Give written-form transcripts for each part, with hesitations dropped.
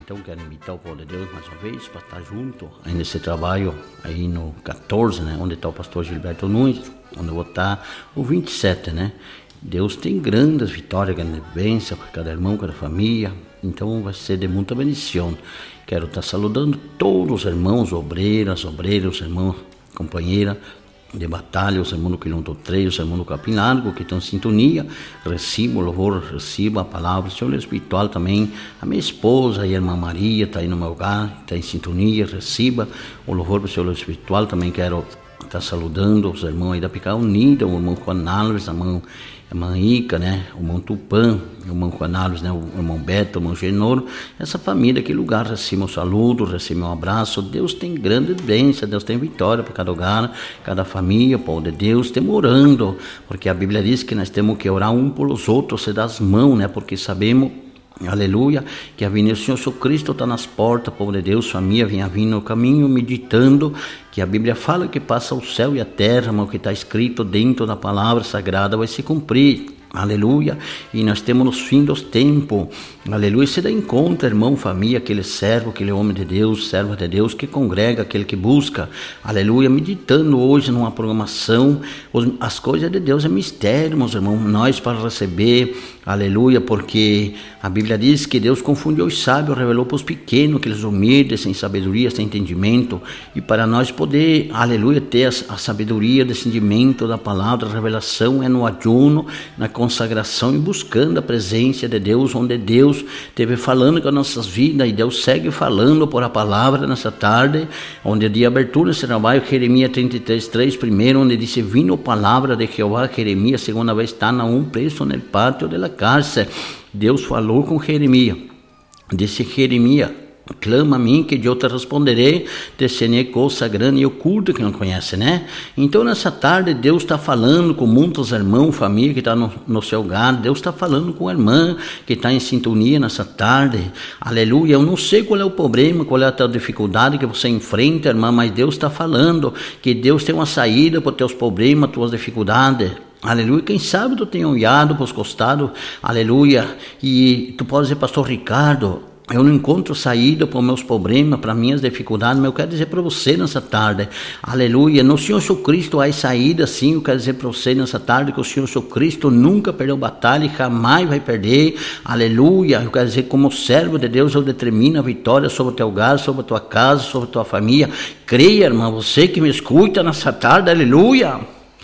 Então quero invitar o povo de Deus mais uma vez para estar junto aí nesse trabalho aí no 14, né, onde está o pastor Gilberto Nunes, onde eu vou estar o 27, né. Deus tem grandes vitórias, grandes bênçãos para cada irmão, cada família, então vai ser de muita bendição. Quero estar saludando todos os irmãos, obreiras, obreiros, irmãos, companheiras de batalha, os irmãos do quilômetro 3, os irmãos do Capim Largo, que estão em sintonia. Recebo o louvor, recebo a palavra, o Senhor espiritual também. A minha esposa, a irmã Maria, está aí no meu lugar, está em sintonia, receba o louvor do Senhor espiritual. Também quero estar saludando os irmãos aí da Picada Unida, o irmão Juan Alves, a irmã Ica, né? O irmão Tupã, o irmão Juan Alves, né? O irmão Beto, o irmão Genoro, essa família, aquele lugar, receba um saludo, receba um abraço. Deus tem grande bênção, Deus tem vitória para cada lugar, cada família, o povo de Deus, estamos orando, porque a Bíblia diz que nós temos que orar um pelos outros, se das mãos, né? Porque sabemos, aleluia, que a vinda do Senhor Jesus Cristo está nas portas, povo de Deus, família, venha vindo no caminho, meditando, que a Bíblia fala que passa o céu e a terra, mas o que está escrito dentro da palavra sagrada vai se cumprir. Aleluia, e nós temos nos fins dos tempos, aleluia, se dá em conta, irmão, família, aquele servo, aquele homem de Deus, servo de Deus, que congrega, aquele que busca, aleluia, meditando hoje numa programação, as coisas de Deus é mistério, meus irmãos, nós para receber, aleluia, porque a Bíblia diz que Deus confundiu os sábios, revelou para os pequenos, aqueles humildes, sem sabedoria, sem entendimento, e para nós poder, aleluia, ter a sabedoria, o discernimento da palavra, a revelação é no ayuno, na consagração e buscando a presença de Deus, onde Deus esteve falando com as nossas vidas, e Deus segue falando por a palavra nessa tarde, onde o dia de abertura desse trabalho, Jeremias 33:3, primeiro, onde disse, vindo a palavra de Jeová, Jeremias, segunda vez, está aún preso no pátio de la cárcel. Deus falou com Jeremias, disse Jeremias, clama a mim que eu te responderei, te ensinarei coisa grande e oculta que não conhece, né? Então nessa tarde Deus está falando com muitos irmãos, família que está no seu lugar, Deus está falando com a irmã que está em sintonia nessa tarde, aleluia. Eu não sei qual é o problema, qual é a tua dificuldade que você enfrenta, irmã, mas Deus está falando que Deus tem uma saída para os teus problemas, tuas dificuldades. Aleluia, quem sabe tu tem olhado para os costados, aleluia, e tu pode dizer, pastor Ricardo, eu não encontro saída para os meus problemas, para minhas dificuldades, mas eu quero dizer para você nessa tarde, aleluia, no Senhor Jesus Cristo há saída sim. Eu quero dizer para você nessa tarde que o Senhor Jesus Cristo nunca perdeu batalha e jamais vai perder, aleluia. Eu quero dizer, como servo de Deus, eu determino a vitória sobre o teu lugar, sobre a tua casa, sobre a tua família. Creia, irmão, você que me escuta nessa tarde, aleluia.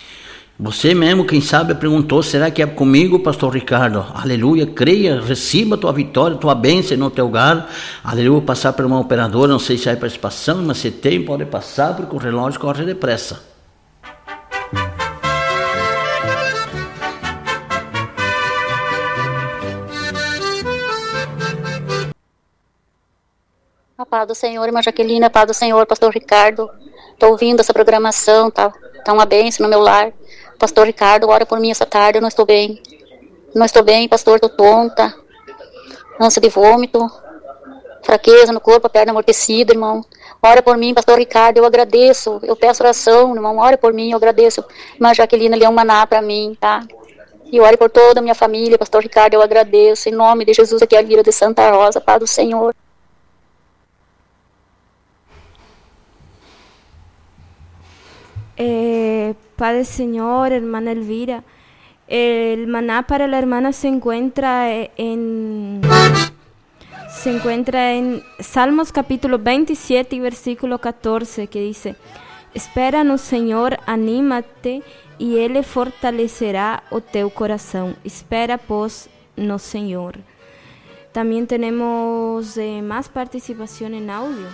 Você mesmo, quem sabe, perguntou, será que é comigo, pastor Ricardo? Aleluia, creia, receba a tua vitória, tua bênção no teu lugar. Aleluia, passar por uma operadora, não sei se há participação, mas se tem, pode passar, porque o relógio corre depressa. A paz do Senhor, irmã Jaqueline, a paz do Senhor, pastor Ricardo. Estou ouvindo essa programação, tá uma bênção no meu lar. Pastor Ricardo, ora por mim essa tarde, eu não estou bem. Não estou bem, pastor, estou tonta. Ânsia de vômito, fraqueza no corpo, a perna amortecida, irmão. Ora por mim, pastor Ricardo, eu agradeço. Eu peço oração, irmão, ora por mim, eu agradeço. Irmã Jaqueline, Leão Maná para mim, tá? E ore por toda a minha família, pastor Ricardo, eu agradeço. Em nome de Jesus, aqui é a Lira de Santa Rosa, paz do Senhor. Padre Señor, hermana Elvira, el maná para la hermana se encuentra en Salmos capítulo 27 y versículo 14, que dice, espera-nos, Senhor, anímate y Ele fortalecerá o teu corazón. Espera, pues, no, Señor. También tenemos más participación en audio.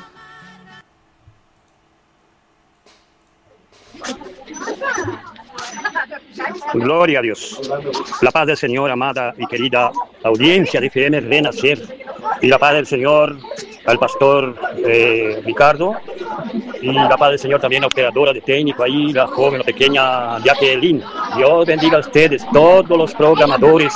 Gloria a Dios. La paz del Señor, amada y querida audiencia de FM Renacer, y la paz del Señor al pastor Ricardo, y la paz del Señor también a la operadora de técnico ahí, la joven, la pequeña Jacqueline. Dios bendiga a ustedes, todos los programadores.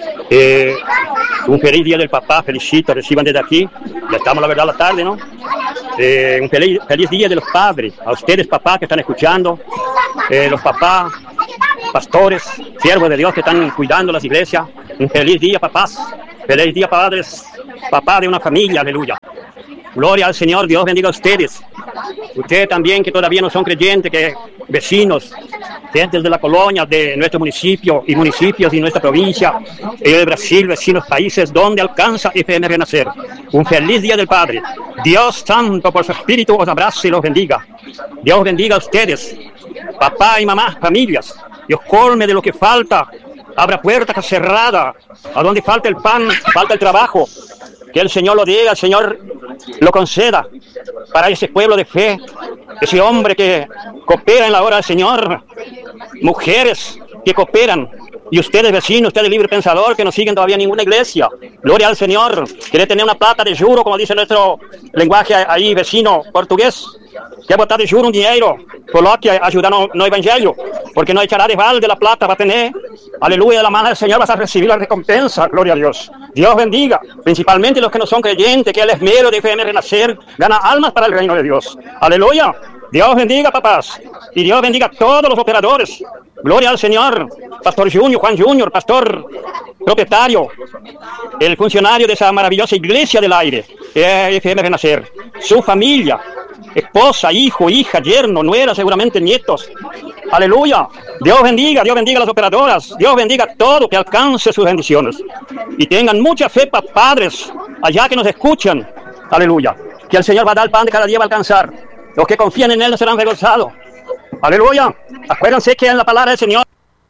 Un feliz día del papá, felicito, reciban desde aquí. Ya estamos, la verdad, a la tarde, ¿no? Un feliz día de los padres, a ustedes, papás, que están escuchando, los papás, pastores, siervos de Dios que están cuidando las iglesias. Un feliz día, papás. Feliz día, padres, papá de una familia, aleluya. Gloria al Señor, Dios bendiga a ustedes. Ustedes también que todavía no son creyentes, que vecinos, gentes de la colonia, de nuestro municipio y municipios y nuestra provincia, y de Brasil, vecinos países donde alcanza FM Renacer. Un feliz Día del Padre. Dios Santo, por su Espíritu, os abrace y los bendiga. Dios bendiga a ustedes, papá y mamá, familias. Dios colme de lo que falta. Abra puertas cerradas. A donde falta el pan, falta el trabajo. Que el Señor lo diga, el Señor lo conceda para ese pueblo de fe, ese hombre que coopera en la obra del Señor, mujeres que cooperan, y ustedes vecinos, ustedes libre pensador que no siguen todavía ninguna iglesia. Gloria al Señor. Quiere tener una plata de juro, como dice nuestro lenguaje ahí vecino portugués. Quer botar de juro um dinheiro, coloque a ajudar no evangelho, porque não echará de balde la plata, va a tener, aleluya, de la mano del Señor vas a recibir la recompensa, gloria a Dios. Dios bendiga, principalmente los que no son creyentes, que el esmero de FM Renacer gana almas para el reino de Dios. Aleluya. Dios bendiga, papás, y Dios bendiga a todos los operadores. Gloria al Señor. Pastor Junior, Juan Junior, pastor propietario, el funcionario de esa maravillosa iglesia del aire, FM Renacer, su familia, esposa, hijo, hija, yerno, nuera, seguramente nietos. Aleluya. Dios bendiga a las operadoras. Dios bendiga a todo, que alcance sus bendiciones. Y tengan mucha fe, padres, allá que nos escuchan. Aleluya. Que el Señor va a dar el pan de cada día, va a alcanzar. Los que confían en Él serán regocijados. Aleluya. Acuérdense que en la palabra del Señor.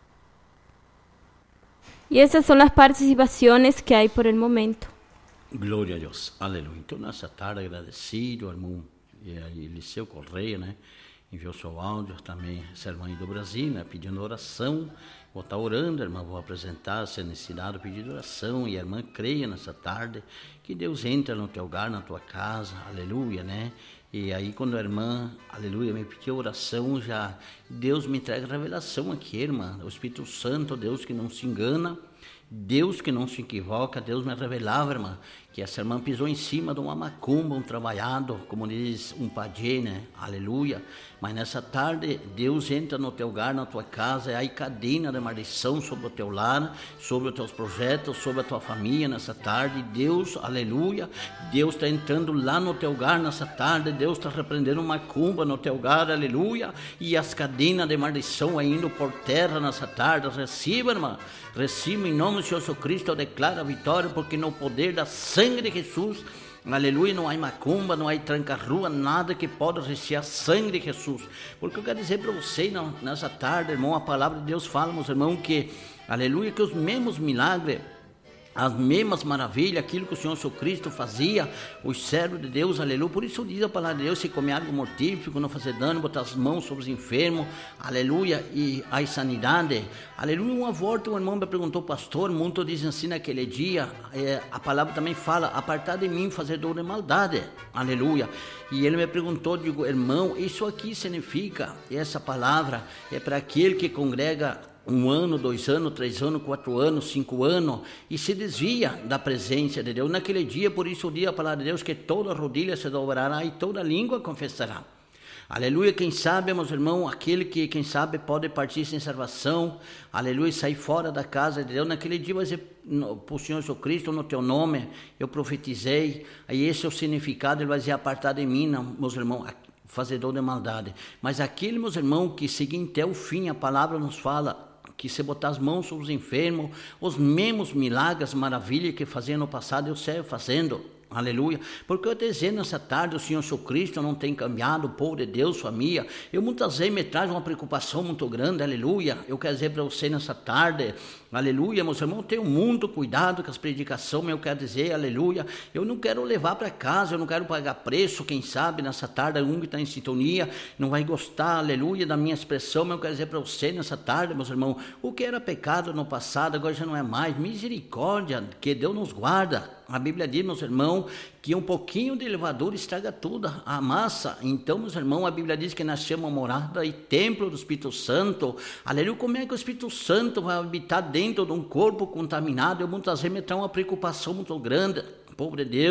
Y esas son las participaciones que hay por el momento. Glória a Deus, aleluia. Então, nessa tarde, agradecido ao irmão Eliseu Correia, né? Enviou seu áudio também, essa irmã aí do Brasil, né? Pedindo oração. Vou estar orando, irmã, vou apresentar essa necessidade, pedindo oração. E a irmã creia nessa tarde que Deus entra no teu lugar, na tua casa, aleluia, né? E aí, quando a irmã, aleluia, me pediu oração, já Deus me entrega revelação aqui, irmã. O Espírito Santo, Deus que não se engana, Deus que não se equivoca, Deus me revelava, irmã, que essa irmã pisou em cima de uma macumba, um trabalhado, como diz um pajé, né? Aleluia. Mas nessa tarde, Deus entra no teu lugar, na tua casa, e aí cadena de maldição sobre o teu lar, sobre os teus projetos, sobre a tua família nessa tarde. Deus, aleluia, Deus está entrando lá no teu lugar nessa tarde, Deus está repreendendo macumba no teu lugar, aleluia, e as cadenas de maldição aí indo por terra nessa tarde. Receba, irmã, receba em nome de Jesus Cristo, eu declaro a vitória, porque no poder da sangue de Jesus, aleluia, não há macumba, não há tranca-rua, nada que pode resistir a sangue de Jesus. Porque eu quero dizer para você nessa tarde, irmão, a palavra de Deus fala, meus irmãos, que, aleluia, que os mesmos milagres, as mesmas maravilhas, aquilo que o Senhor Jesus Cristo fazia, os servos de Deus, aleluia. Por isso diz a palavra de Deus, se comer algo mortífero, não fazer dano, botar as mãos sobre os enfermos, aleluia, e a sanidade, aleluia. Uma volta um irmão me perguntou, pastor, muito dizem assim naquele dia, a palavra também fala, apartar de mim, fazedor de maldade, aleluia. E ele me perguntou, digo, irmão, isso aqui significa, essa palavra é para aquele que congrega 1 ano, 2 anos, 3 anos, 4 anos, 5 anos, e se desvia da presença de Deus. Naquele dia, por isso o dia a palavra de Deus, que toda rodilha se dobrará e toda língua confessará. Aleluia. Quem sabe, meus irmãos, aquele que, quem sabe, pode partir sem salvação, aleluia, sair fora da casa de Deus. Naquele dia vai dizer para o Senhor Jesus Cristo, no teu nome, eu profetizei, aí esse é o significado, ele vai dizer, apartar de mim, não, meus irmãos, fazedor de maldade. Mas aquele, meus irmãos, que seguir até o fim, a palavra nos fala, que se botar as mãos sobre os enfermos, os mesmos milagres, maravilhas que fazia no passado, eu sei fazendo, aleluia. Porque eu desejo nessa tarde, o Senhor Jesus Cristo não tem cambiado, o povo de Deus, família. Eu muitas vezes me traz uma preocupação muito grande, aleluia. Eu quero dizer para você nessa tarde, aleluia, meus irmãos, tenham muito cuidado com as predicações, eu quero dizer, aleluia. Eu não quero levar para casa, eu não quero pagar preço, quem sabe nessa tarde, um que está em sintonia, não vai gostar, aleluia, da minha expressão, mas eu quero dizer para você nessa tarde, meus irmãos, o que era pecado no passado, agora já não é mais, misericórdia, que Deus nos guarda. A Bíblia diz, meus irmãos, que um pouquinho de levadura estraga tudo, a massa. Então, meus irmãos, a Bíblia diz que nós chamamos morada e templo do Espírito Santo. Aleluia, como é que o Espírito Santo vai habitar dentro de um corpo contaminado? Eu muitas vezes me traz uma preocupação muito grande, povo de Deus,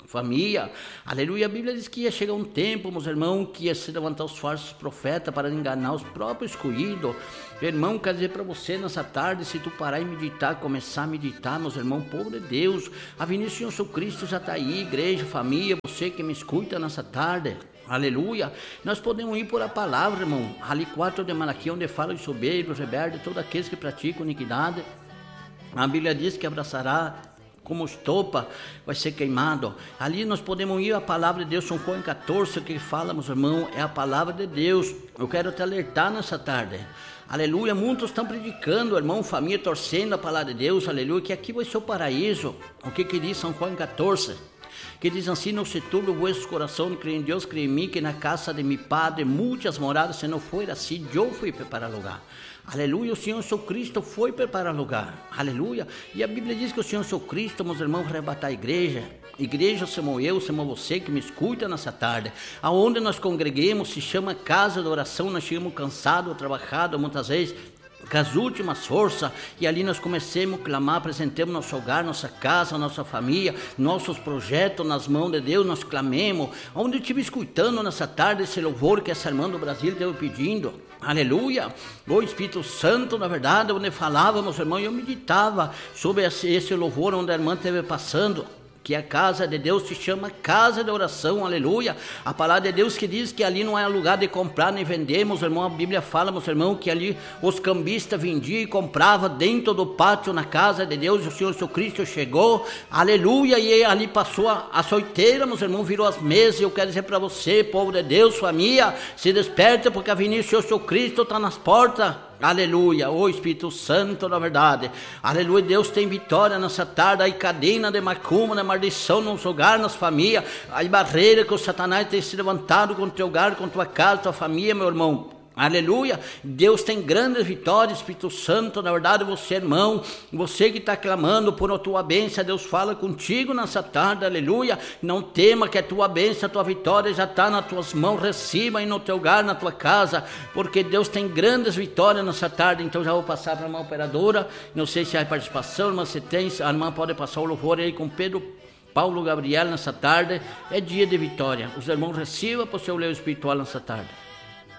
família, aleluia. A Bíblia diz que ia chegar um tempo, meus irmãos, que ia se levantar os falsos profetas para enganar os próprios escolhidos. Irmão, quero dizer para você nessa tarde, se tu parar e meditar, começar a meditar, meus irmãos, povo de Deus, a vinda do Senhor Jesus Cristo já está aí, igreja, família, você que me escuta nessa tarde, aleluia. Nós podemos ir por a palavra, irmão, ali 4 de Malaquias, onde fala de soberbos, rebeldes, todos aqueles que praticam iniquidade. A Bíblia diz que abraçará como estopa, vai ser queimado. Ali nós podemos ir a palavra de Deus, São João 14, que fala, meus irmãos, é a palavra de Deus. Eu quero te alertar nessa tarde, aleluia. Muitos estão predicando, irmão, família, torcendo a palavra de Deus, aleluia, que aqui vai ser o paraíso. O que diz São João 14? Que diz assim: não se turbe o vosso coração, crê em Deus, crê em mim, que na casa de meu Padre muitas moradas, se não for assim, eu fui preparar lugar. Aleluia, o Senhor Jesus Cristo foi preparar lugar, aleluia. E a Bíblia diz que o Senhor Jesus Cristo, meus irmãos, vai arrebatar a igreja. Igreja, somos eu, somos você que me escuta nessa tarde. Aonde nós congreguemos se chama casa de oração. Nós chegamos cansados, trabalhados, muitas vezes com as últimas forças, e ali nós começamos a clamar, apresentemos nosso hogar, nossa casa, nossa família, nossos projetos nas mãos de Deus, nós clamemos. Onde eu estive escutando nessa tarde esse louvor que essa irmã do Brasil esteve pedindo, aleluia, o Espírito Santo, na verdade, onde falávamos, irmão, eu meditava sobre esse louvor onde a irmã esteve passando, que a casa de Deus se chama casa de oração, aleluia. A palavra de Deus que diz que ali não é lugar de comprar nem vender, meus irmãos. A Bíblia fala, meus irmãos, que ali os cambistas vendiam e compravam dentro do pátio na casa de Deus. O Senhor Jesus Cristo chegou, aleluia, e ali passou a açoiteira, meus irmãos, virou as mesas. E eu quero dizer para você, povo de Deus, família, se desperta, porque a vinda do Senhor Jesus Cristo está nas portas. Aleluia, o Espírito Santo, na verdade, aleluia. Deus tem vitória nessa tarde. Aí cadena de macumba, de maldição nos hogares, nas famílias, aí barreira que o Satanás tem se levantado contra o teu hogar, contra tua casa, tua família, meu irmão. Aleluia, Deus tem grandes vitórias, Espírito Santo, na verdade, você, irmão, você que está clamando por a tua bênção, Deus fala contigo nessa tarde, aleluia. Não tema, que a tua bênção, a tua vitória já está nas tuas mãos, receba aí no teu hogar, na tua casa, porque Deus tem grandes vitórias nessa tarde. Então já vou passar para a irmã operadora, não sei se há participação, mas se tem, a irmã pode passar o louvor aí com Pedro Paulo Gabriel nessa tarde. É dia de vitória, os irmãos recebam para o seu leio espiritual nessa tarde.